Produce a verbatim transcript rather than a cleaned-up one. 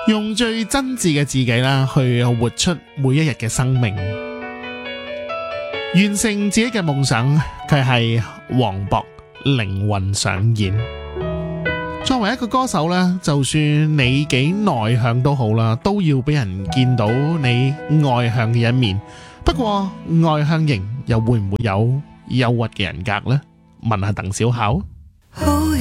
用最真摯嘅自己啦，去活出每一日嘅生命，完成自己嘅夢想。佢係黃渤靈魂上演。作為一個歌手咧，就算你幾內向都好啦，都要俾人見到你外向嘅一面。不過外向型又會唔會有憂鬱嘅人格呢？問下鄧小巧。